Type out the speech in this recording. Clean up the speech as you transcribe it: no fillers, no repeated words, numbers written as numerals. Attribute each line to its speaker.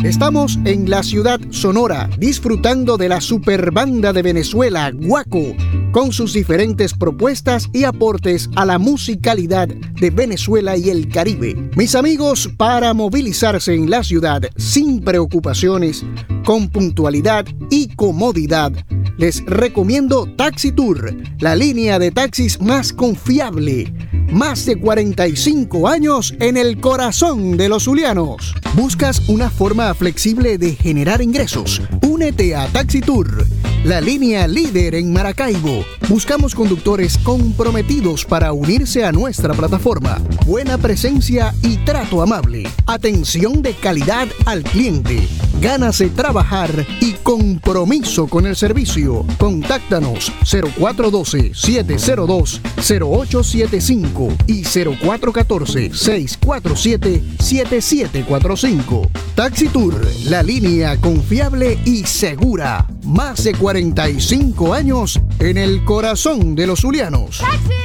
Speaker 1: Estamos en la ciudad Sonora, disfrutando de la superbanda de Venezuela, Guaco, con sus diferentes propuestas y aportes a la musicalidad de Venezuela y el Caribe. Mis amigos, para movilizarse en la ciudad sin preocupaciones, con puntualidad y comodidad, les recomiendo Taxi Tour, la línea de taxis más confiable. Más de 45 años en el corazón de los zulianos. ¿Buscas una forma flexible de generar ingresos? Únete a Taxi Tour, la línea líder en Maracaibo. Buscamos conductores comprometidos para unirse a nuestra plataforma. Buena presencia y trato amable. Atención de calidad al cliente. Ganas de trabajar y compromiso con el servicio. Contáctanos 0412-702-0875 y 0414-647-7745. Taxi Tour, la línea confiable y segura. Más de 45 años en el corazón de los zulianos.
Speaker 2: ¡Taxi!